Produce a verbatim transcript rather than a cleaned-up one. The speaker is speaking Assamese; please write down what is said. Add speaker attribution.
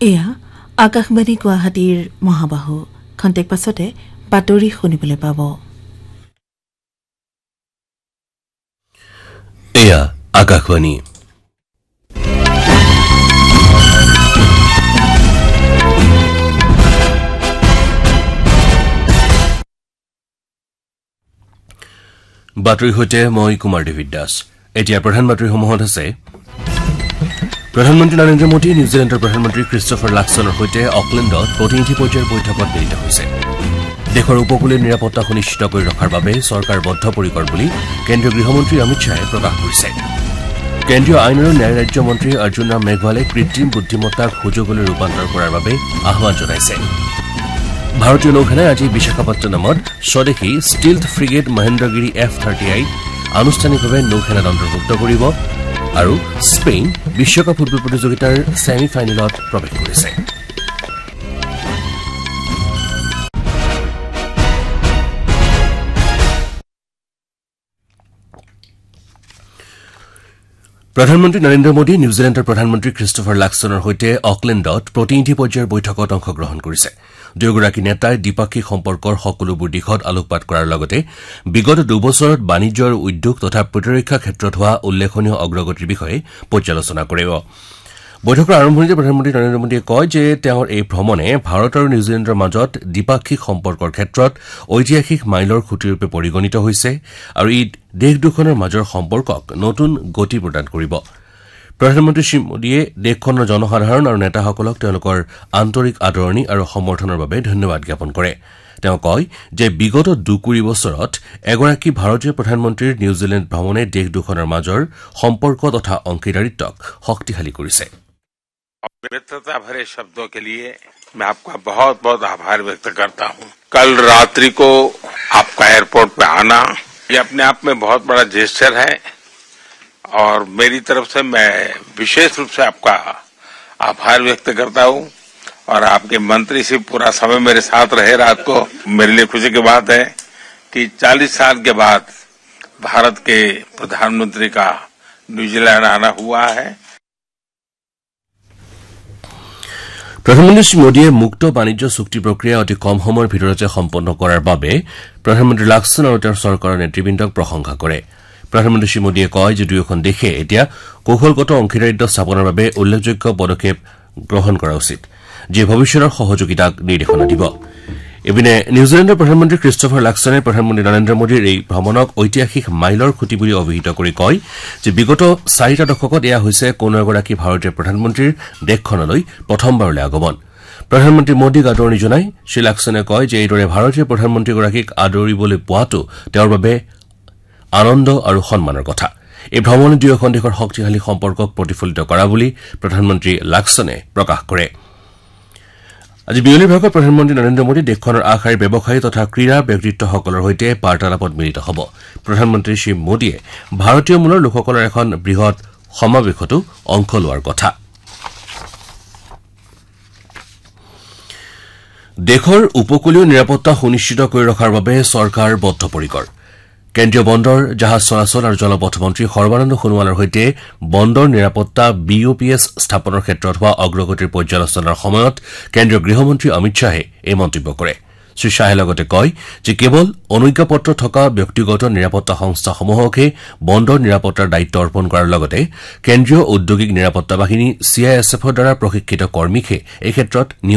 Speaker 1: এয়া আকাশবাণী গুৱাহাটীৰ মহাবাহু খন্তেক পাছতে বাতৰি শুনিবলৈ পাব।
Speaker 2: এয়া আকাশবাণী। বাতৰিৰ সৈতে মই কুমাৰ দেৱিত দাস। এতিয়া প্ৰধান বাতৰিসমূহত আছে প্ৰধানমন্ত্ৰী নৰেন্দ্ৰ মোদী নিউজিলেণ্ডৰ প্ৰধানমন্ত্ৰী ক্ৰিষ্টফাৰ লাক্সনৰ সৈতে অকলেণ্ডত প্ৰতিনিধি পৰ্যায়ৰ বৈঠকত মিলিত হৈছে। দেশৰ উপকূলীয় নিৰাপত্তা সুনিশ্চিত কৰি ৰখাৰ বাবে চৰকাৰ বদ্ধপৰিকৰ বুলি কেন্দ্ৰীয় গৃহমন্ত্ৰী অমিত শ্বাহে প্ৰকাশ কৰিছে। কেন্দ্ৰীয় আইন আৰু ন্যায় ৰাজ্য মন্ত্ৰী অৰ্জুন ৰাম মেঘৱালে কৃত্ৰিম বুদ্ধিমত্তাক সুযোগলৈ ৰূপান্তৰ কৰাৰ বাবে আহ্বান জনাইছে। ভাৰতীয় নৌসেনাই আজি বিশাখাপট্টনমত স্বদেশী ষ্টিলথ ফ্ৰিগেট মহেন্দ্ৰগিৰি এফ থাৰ্টি আই আনুষ্ঠানিকভাৱে নৌসেনাত অন্তৰ্ভুক্ত কৰিব আৰু স্পেইন বিশ্বকাপ ফুটবল প্ৰতিযোগিতাৰ ছেমি ফাইনেলত প্ৰৱেশ কৰিছে। প্ৰধানমন্ত্ৰী নৰেন্দ্ৰ মোদী নিউজিলেণ্ডৰ প্ৰধানমন্ত্ৰী ক্ৰিষ্টফাৰ লাক্সনৰ সৈতে অকলেণ্ডত প্ৰতিনিধি পৰ্যায়ৰ বৈঠকত অংশগ্ৰহণ কৰিছে। দুয়োগৰাকী নেতাই দ্বিপাক্ষিক সম্পৰ্কৰ সকলোবোৰ দিশত আলোকপাত কৰাৰ লগতে বিগত দুবছৰত বাণিজ্য আৰু উদ্যোগ তথা প্ৰতিৰক্ষা ক্ষেত্ৰত হোৱা উল্লেখনীয় অগ্ৰগতিৰ বিষয়ে পৰ্যালোচনা কৰিব। বৈঠকৰ আৰম্ভণিতে প্ৰধানমন্ত্ৰী নৰেন্দ্ৰ মোদীয়ে কয় যে তেওঁৰ এই ভ্ৰমণে ভাৰত আৰু নিউজিলেণ্ডৰ মাজত দ্বিপাক্ষিক সম্পৰ্কৰ ক্ষেত্ৰত ঐতিহাসিক মাইলৰ খুঁটিৰূপে পৰিগণিত হৈছে আৰু ই দেশ দুখনৰ মাজৰ সম্পৰ্কক নতুন গতি প্ৰদান কৰিব। প্ৰধানমন্ত্ৰী শ্ৰী মোদীয়ে দেশখনৰ জনসাধাৰণ আৰু নেতাসকলক তেওঁলোকৰ আন্তৰিক আদৰণি আৰু সমৰ্থনৰ বাবে ধন্যবাদ জ্ঞাপন কৰে। তেওঁ কয় যে বিগত দুকুৰি বছৰত এগৰাকী ভাৰতীয় প্ৰধানমন্ত্ৰীৰ নিউজিলেণ্ড ভ্ৰমণে দেশ দুখনৰ মাজৰ সম্পৰ্ক তথা অংশীদাৰিত্বক শক্তিশালী কৰিছে।
Speaker 3: मित्रता भरे शब्दों के लिए मैं आपका बहुत बहुत आभार व्यक्त करता हूं। कल रात्रि को आपका एयरपोर्ट पे आना ये अपने आप में बहुत बड़ा जेस्चर है और मेरी तरफ से मैं विशेष रूप से आपका आभार व्यक्त करता हूं और आपके मंत्री से पूरा समय मेरे साथ रहे रात को। मेरे लिए खुशी की बात है कि चालीस साल के बाद भारत के प्रधानमंत्री का न्यूजीलैंड आना हुआ है।
Speaker 2: প্ৰধানমন্ত্ৰী শ্ৰী মোদীয়ে মুক্ত বাণিজ্য চুক্তি প্ৰক্ৰিয়া অতি কম সময়ৰ ভিতৰতে সম্পন্ন কৰাৰ বাবে প্ৰধানমন্ত্ৰী লাক্সন আৰু তেওঁৰ চৰকাৰৰ নেতৃবৃন্দক প্ৰশংসা কৰে। প্ৰধানমন্ত্ৰী শ্ৰী মোদীয়ে কয় যে দুয়োখন দেশে এতিয়া কৌশলগত অংশীদাৰিত্ব স্থাপনৰ বাবে উল্লেখযোগ্য পদক্ষেপ গ্ৰহণ কৰা উচিত, যিয়ে ভৱিষ্যতৰ সহযোগিতাক নিৰ্দেশনা দিব। ইপিনে নিউজিলেণ্ডৰ প্ৰধানমন্ত্ৰী ক্ৰিষ্টফাৰ লাক্সনে প্ৰধানমন্ত্ৰী নৰেন্দ্ৰ মোদীৰ এই ভ্ৰমণক ঐতিহাসিক মাইলৰ খুঁটি বুলি অভিহিত কৰি কয় যে বিগত চাৰিটা দশকত এয়া হৈছে কোনো এগৰাকী ভাৰতীয় প্ৰধানমন্ত্ৰীৰ দেশখনলৈ প্ৰথমবাৰলৈ আগমন। প্ৰধানমন্ত্ৰী মোদীক আদৰণি জনাই শ্ৰী লাক্সনে কয় যে এইদৰে ভাৰতীয় প্ৰধানমন্ত্ৰীগৰাকীক আদৰিবলৈ পোৱাটো তেওঁৰ বাবে আনন্দ আৰু সন্মানৰ কথা। এই ভ্ৰমণে দুয়োখন দেশৰ শক্তিশালী সম্পৰ্কক প্ৰতিফলিত কৰা বুলি প্ৰধানমন্ত্ৰী লাক্সনে প্ৰকাশ কৰে। আজি বিয়লিৰ ভাগত প্ৰধানমন্ত্ৰী নৰেন্দ্ৰ মোদী দেশখনৰ আগশাৰীৰ ব্যৱসায়ী তথা ক্ৰীড়া ব্যক্তিত্বসকলৰ সৈতে বাৰ্তালাপত মিলিত হ'ব। প্ৰধানমন্ত্ৰী শ্ৰী মোদীয়ে ভাৰতীয় মূলৰ লোকসকলৰ এখন বৃহৎ সমাৱেশতো অংশ লোৱাৰ কথা। দেশৰ উপকূলীয় নিৰাপত্তা সুনিশ্চিত কৰি ৰখাৰ বাবে চৰকাৰ বদ্ধপৰিকৰ। কেন্দ্ৰীয় বন্দৰ জাহাজ চলাচল আৰু জলপথ মন্ত্ৰী সৰ্বানন্দ সোণোৱালৰ সৈতে বন্দৰ নিৰাপত্তা বি অ' পি এছ স্থাপনৰ ক্ষেত্ৰত হোৱা অগ্ৰগতিৰ পৰ্যালোচনাৰ সময়ত কেন্দ্ৰীয় গৃহমন্ত্ৰী অমিত শ্বাহে এই মন্তব্য কৰে। শ্ৰীশ্বাহে লগতে কয় যে কেৱল অনুজ্ঞাপত্ৰ থকা ব্যক্তিগত নিৰাপত্তা সংস্থাসমূহকহে বন্দৰ নিৰাপত্তাৰ দায়িত্ব অৰ্পণ কৰাৰ লগতে কেন্দ্ৰীয় ঔদ্যোগিক নিৰাপত্তা বাহিনী চি আই এছ এফৰ দ্বাৰা প্ৰশিক্ষিত কৰ্মীকহে এই ক্ষেত্ৰত